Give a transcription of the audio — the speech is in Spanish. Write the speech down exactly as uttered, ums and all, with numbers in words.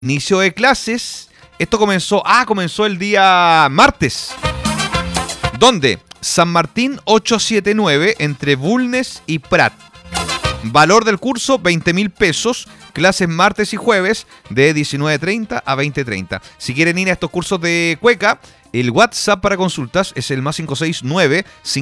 Inicio de clases. Esto comenzó, ah, comenzó el día martes. ¿Dónde? San Martín ochocientos setenta y nueve, entre Bulnes y Prat. Valor del curso, veinte mil pesos. Clases martes y jueves de diecinueve treinta a veinte treinta. Si quieren ir a estos cursos de cueca, el WhatsApp para consultas es el más cinco seis nueve